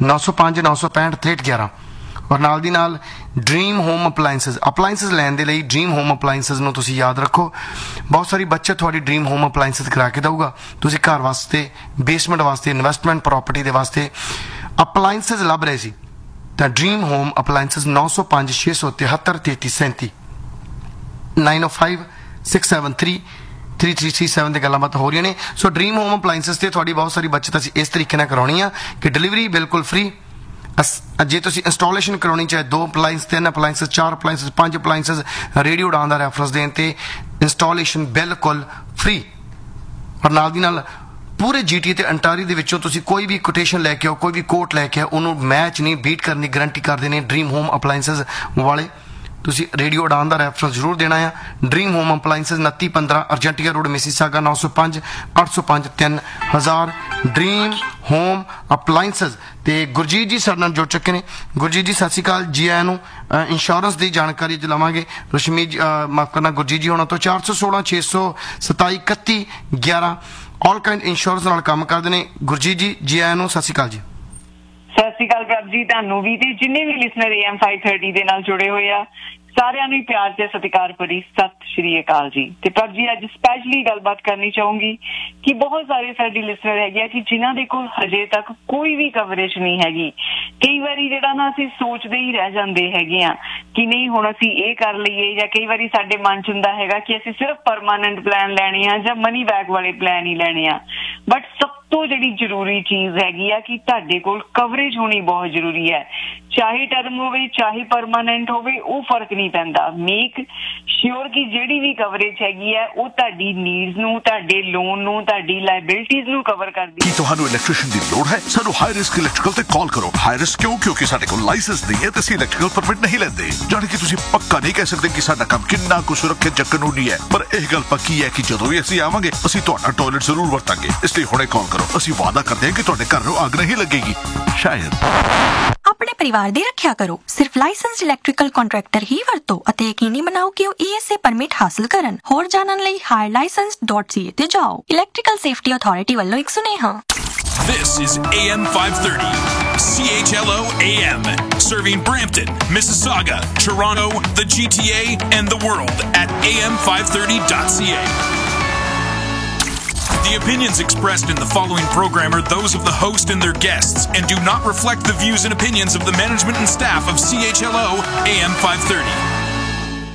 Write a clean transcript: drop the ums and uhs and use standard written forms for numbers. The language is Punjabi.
905 965 6311 ਔਰ ਨਾਲ ਦੀ ਨਾਲ ਡ੍ਰੀਮ ਹੋਮ ਅਪਲਾਇੰਸਸ ਲੈਣ ਦੇ ਲਈ ਡ੍ਰੀਮ ਹੋਮ ਅਪਲਾਇੰਸਸ ਨੂੰ ਤੁਸੀਂ ਯਾਦ ਰੱਖੋ। ਬਹੁਤ ਸਾਰੀ ਬੱਚਤ ਤੁਹਾਡੀ ਡ੍ਰੀਮ ਹੋਮ ਅਪਲਾਇੰਸਸ ਕਰਾ ਕੇ ਦਊਗਾ। ਤੁਸੀਂ ਘਰ ਵਾਸਤੇ, ਬੇਸਮੈਂਟ ਵਾਸਤੇ, ਇਨਵੈਸਟਮੈਂਟ ਪ੍ਰੋਪਰਟੀ ਦੇ ਵਾਸਤੇ ਅਪਲਾਇੰਸਸ ਲੱਭ ਰਹੇ ਸੀ ਤਾਂ ਡ੍ਰੀਮ ਹੋਮ ਅਪਲਾਇੰਸਸ 905 673 3337 905 673 3337 ਦੀ ਗੱਲਾਂ ਬਾਤਾਂ ਹੋ ਰਹੀਆਂ ਨੇ। ਸੋ ਡ੍ਰੀਮ ਹੋਮ ਅਪਲਾਇੰਸਸ ਤੇ ਤੁਹਾਡੀ ਬਹੁਤ ਸਾਰੀ ਬੱਚਤ ਅਸੀਂ ਇਸ ਤਰੀਕੇ ਨਾਲ ਕਰਾਉਣੀ ਆ ਕਿ ਡਿਲੀਵਰੀ ਬਿਲਕੁਲ ਫ੍ਰੀ। ਜੇ ਤੁਸੀਂ ਇੰਸਟਾਲੇਸ਼ਨ ਕਰਾਉਣੀ ਚਾਹੇ 2 appliance, 3 appliance, 4 appliance, 5 appliance, radio ਉਡਾਨ ਦਾ ਰੈਫਰੈਂਸ ਦੇਣ ਤੇ ਇੰਸਟਾਲੇਸ਼ਨ ਬਿਲਕੁਲ ਫ੍ਰੀ। ਔਰ ਨਾਲ ਦੀ ਨਾਲ ਪੂਰੇ GTA ਤੇ ਅੰਟਾਰੀ ਦੇ ਵਿੱਚੋਂ ਤੁਸੀਂ ਕੋਈ ਵੀ ਕੋਟੇਸ਼ਨ ਲੈ ਕੇ ਆਓ, ਕੋਈ ਵੀ ਕੋਟ ਲੈ ਕੇ ਆਓ, ਉਹਨੂੰ ਮੈਚ ਨਹੀਂ ਬੀਟ ਕਰਨ ਦੀ ਗਰੰਟੀ ਕਰਦੇ ਨੇ ਡ੍ਰੀਮ ਹੋਮ ਅਪਲਾਇੰਸਸ ਵਾਲੇ। ਤੁਸੀਂ ਰੇਡੀਓ ਉਡਾਨ ਦਾ ਰੈਫਰੈਂਸ ਜ਼ਰੂਰ ਦੇਣਾ ਆ। Dream home ਅਪਲਾਇੰਸਸ 2915 ਅਰਜੈਂਟੀਆ road Mississauga 905 805 3000 dream home ਅਪਲਾਇੰਸਸ। ਤੇ ਗੁਰਜੀਤ ਜੀ ਸਾਡੇ ਨਾਲ ਜੁੜ ਚੁੱਕੇ ਨੇ। ਗੁਰਜੀਤ ਜੀ ਸਤਿ ਸ਼੍ਰੀ ਅਕਾਲ, ਜੀ ਆਇਆਂ ਨੂੰ। ਇੰਸ਼ੋਰੈਂਸ ਦੀ ਜਾਣਕਾਰੀ ਅੱਜ ਲਵਾਂਗੇ ਰਸ਼ਮੀ ਮਾਫ ਕਰਨਾ ਗੁਰਜੀਤ ਜੀ ਹੋਣਾ ਤੋਂ। 416 627 31 11 ਆਲ ਕਾਈਂਡ ਇੰਸ਼ੋਰੈਂਸ ਨਾਲ ਕੰਮ ਕਰਦੇ ਨੇ। ਗੁਰਜੀਤ ਜੀ, ਜੀ ਆਇਆਂ ਨੂੰ, ਸਤਿ ਸ਼੍ਰੀ ਅਕਾਲ ਜੀ। ਸਤਿ ਸ਼੍ਰੀ ਅਕਾਲ ਪ੍ਰਭ ਜੀ, ਤੁਹਾਨੂੰ ਵੀ ਤੇ ਜਿੰਨੇ ਵੀ ਲਿਸਨਰ AM 530 ਦੇ ਨਾਲ ਜੁੜੇ ਹੋਏ ਆ ਸਾਰਿਆਂ ਨੂੰ ਹੀ ਪਿਆਰ ਤੇ ਸਤਿਕਾਰ ਭਰੀ ਸਤਿ ਸ਼੍ਰੀ ਅਕਾਲ ਜੀ। ਤੇ ਪ੍ਰਭ ਜੀ ਅੱਜ ਸਪੈਸ਼ਲੀ ਗੱਲਬਾਤ ਕਰਨੀ ਚਾਹੂੰਗੀ ਕਿ ਬਹੁਤ ਸਾਰੇ ਸਾਡੇ ਲਿਸਨਰ ਹੈਗੇ ਆ ਕਿ ਜਿਨ੍ਹਾਂ ਦੇ ਕੋਲ ਹਜੇ ਤੱਕ ਕੋਈ ਵੀ ਕਵਰੇਜ ਨਹੀਂ ਹੈਗੀ। ਕਈ ਵਾਰੀ ਜਿਹੜਾ ਨਾ ਅਸੀਂ ਸੋਚਦੇ ਹੀ ਰਹਿ ਜਾਂਦੇ ਹੈਗੇ ਆ ਕਿ ਨਹੀਂ ਹੁਣ ਅਸੀਂ ਇਹ ਕਰ ਲਈਏ, ਜਾਂ ਕਈ ਵਾਰੀ ਸਾਡੇ ਮਨ 'ਚ ਹੁੰਦਾ ਹੈਗਾ ਕਿ ਅਸੀਂ ਸਿਰਫ ਪਰਮਾਨੈਂਟ ਪਲਾਨ ਲੈਣੇ ਆ ਜਾਂ ਮਨੀ ਬੈਕ ਵਾਲੇ ਪਲਾਨ ਹੀ ਲੈਣੇ ਆ। ਬਟ ਸਭ ਤੋਂ ਜਿਹੜੀ ਜ਼ਰੂਰੀ ਚੀਜ਼ ਹੈਗੀ ਆ ਕਿ ਤੁਹਾਡੇ ਕੋਲ ਕਵਰੇਜ ਹੋਣੀ ਬਹੁਤ ਜ਼ਰੂਰੀ ਹੈ। ਚਾਹੇ ਟਰਮ ਹੋਵੇ ਚਾਹੇ ਪਰਮਾਨੈਂਟ ਹੋਵੇ, ਉਹ ਫਰਕ ਨਹੀਂ ਪੈਂਦਾ। ਮੇਕ ਸ਼ੋਰ ਕਿ ਜਿਹੜੀ ਵੀ ਕਵਰੇਜ ਹੈਗੀ ਹੈ ਉਹ ਤੁਹਾਡੀ ਨੀਡਸ ਨੂੰ, ਤੁਹਾਡੇ ਲੋਨ ਨੂੰ, ਤੁਹਾਡੀ ਲਾਇਬਿਲਿਟੀਜ਼ ਨੂੰ ਕਵਰ ਕਰਦੀ। ਕੀ ਤੁਹਾਨੂੰ ਇਲੈਕਟ੍ਰੀਸ਼ੀਅਨ ਦੀ ਲੋੜ ਹੈ? ਸਾਨੂੰ ਹਾਈ ਰਿਸਕ ਇਲੈਕਟ੍ਰੀਕਲ ਤੇ ਕਾਲ ਕਰੋ। ਹਾਈ ਰਿਸਕ ਕਿਉਂ? ਕਿਉਂਕਿ ਸਾਡੇ ਕੋਲ ਲਾਇਸੈਂਸ ਨਹੀਂ ਹੈ ਤੇ ਅਸੀਂ ਇਲੈਕਟ੍ਰੀਕਲ ਪਰਮਿਟ ਨਹੀਂ ਲੈਂਦੇ। ਜਾਣੀ ਕਿ ਤੁਸੀਂ ਪੱਕਾ ਨਹੀਂ ਕਹਿ ਸਕਦੇ ਕਿ ਸਾਡਾ ਕੰਮ ਕਿੰਨਾ ਕੁ ਸੁਰੱਖਿਅਤ ਜਾਂ ਕਾਨੂੰਨੀ ਹੈ, ਪਰ ਇਹ ਗੱਲ ਪੱਕੀ ਹੈ ਕਿ ਜਦੋਂ ਵੀ ਅਸੀਂ ਆਵਾਂਗੇ ਅਸੀਂ ਤੁਹਾਡਾ ਟਾਇਲਟ ਜ਼ਰੂਰ ਵਰਤਾਂਗੇ। ਇਸ ਲਈ ਹੁਣੇ ਕਾਲ ਕਰੋ। ਅਸੀਂ ਵਾਅਦਾ ਕਰਦੇ ਹਾਂ ਕਿ ਤੁਹਾਡੇ ਘਰ ਨੂੰ ਅੱਗ ਨਹੀਂ ਲੱਗੇਗੀ। ਸ਼ਾਇਦ ਆਪਣੇ ਪਰਿਵਾਰ ਦੀ ਰੱਖਿਆ ਕਰੋ। ਸਿਰਫ ਲਾਇਸੈਂਸਡ ਇਲੈਕਟ੍ਰੀਕਲ ਕੰਟਰੈਕਟਰ ਹੀ ਵਰਤੋ ਅਤੇ ਯਕੀਨੀ ਬਣਾਓ ਕਿ ਉਹ ESA ਪਰਮਿਟ ਹਾਸਲ ਕਰਨ। ਹੋਰ ਜਾਣਨ ਲਈ higherlicensed.ca ਤੇ ਜਾਓ। ਇਲੈਕਟ੍ਰੀਕਲ ਸੇਫਟੀ ਅਥਾਰਟੀ ਵੱਲੋਂ ਇੱਕ ਸੁਨੇਹਾ। This is AM 530, CHLO AM, serving Brampton, Mississauga, Toronto, the GTA, and the world at am530.ca. The opinions expressed in the following program are those of the host and their guests and do not reflect the views and opinions of the management and staff of CHLO AM 530.